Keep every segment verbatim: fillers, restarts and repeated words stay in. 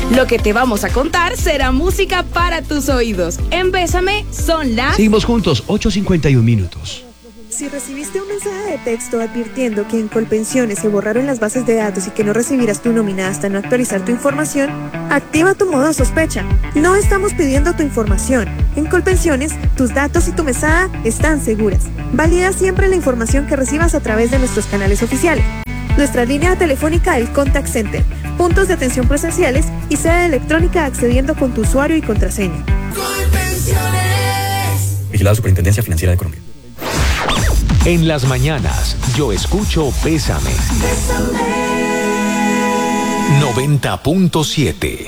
Lo que te vamos a contar será música para tus oídos. En Bésame son las... Seguimos juntos, ocho cincuenta y uno minutos. Si recibiste un mensaje de texto advirtiendo que en Colpensiones se borraron las bases de datos y que no recibirás tu nómina hasta no actualizar tu información, activa tu modo sospecha. No estamos pidiendo tu información. En Colpensiones, tus datos y tu mesada están seguras. Valida siempre la información que recibas a través de nuestros canales oficiales. Nuestra línea telefónica, el Contact Center, puntos de atención presenciales y sede electrónica accediendo con tu usuario y contraseña. Colpensiones. Vigilado Superintendencia Financiera de Colombia. En las mañanas, yo escucho Bésame. noventa punto siete.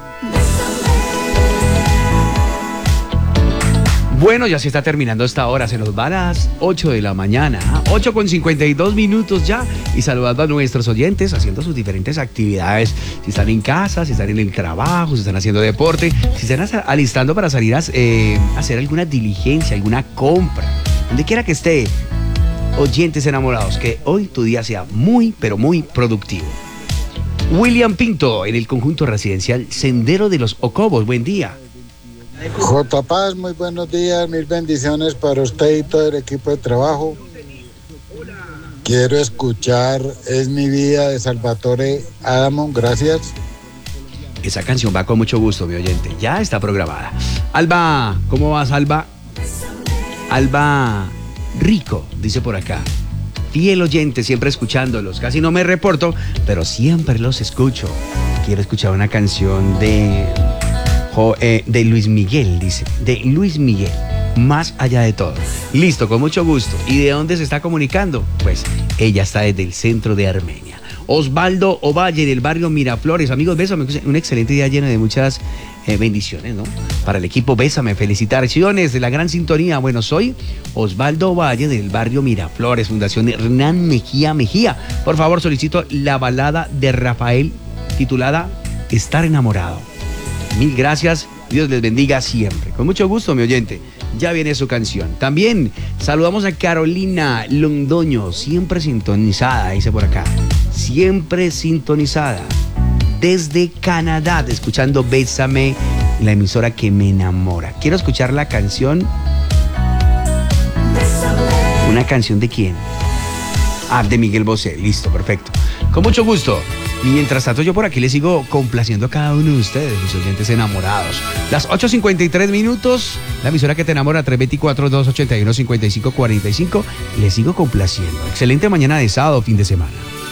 Bueno, ya se está terminando esta hora, se nos va a las ocho de la mañana, ocho con cincuenta y dos minutos ya, y saludando a nuestros oyentes haciendo sus diferentes actividades, si están en casa, si están en el trabajo, si están haciendo deporte, si están alistando para salir a eh, hacer alguna diligencia, alguna compra, donde quiera que esté. Oyentes enamorados, que hoy tu día sea muy, pero muy productivo. William Pinto, en el conjunto residencial Sendero de los Ocobos, buen día. J. Paz, muy buenos días, mil bendiciones para usted y todo el equipo de trabajo. Quiero escuchar Es mi vida de Salvatore Adamo, gracias. Esa canción va con mucho gusto, mi oyente, ya está programada. Alba, ¿cómo vas, Alba? Alba Rico, dice por acá. Fiel oyente, siempre escuchándolos. Casi no me reporto, pero siempre los escucho. Quiero escuchar una canción de, eh, de Luis Miguel, dice. De Luis Miguel, Más allá de todo. Listo, con mucho gusto. ¿Y de dónde se está comunicando? Pues ella está desde el centro de Armenia. Osvaldo Ovalle, del barrio Miraflores. Amigos, Bésame, un excelente día lleno de muchas eh, bendiciones, ¿no? Para el equipo Bésame, felicitaciones de la gran sintonía. Bueno, soy Osvaldo Ovalle, del barrio Miraflores, Fundación Hernán Mejía Mejía. Por favor, solicito la balada de Rafael titulada Estar enamorado. Mil gracias, Dios les bendiga siempre. Con mucho gusto, mi oyente. Ya viene su canción. También saludamos a Carolina Londoño, siempre sintonizada, dice por acá. Siempre sintonizada. Desde Canadá, escuchando Bésame, la emisora que me enamora. Quiero escuchar la canción. ¿Una canción de quién? Ah, de Miguel Bosé. Listo, perfecto. Con mucho gusto. Mientras tanto, yo por aquí les sigo complaciendo a cada uno de ustedes, mis oyentes enamorados. Las ocho cincuenta y tres minutos, la emisora que te enamora, tres dos cuatro, dos ocho uno, cinco cinco cuatro cinco. Les sigo complaciendo. Excelente mañana de sábado, fin de semana.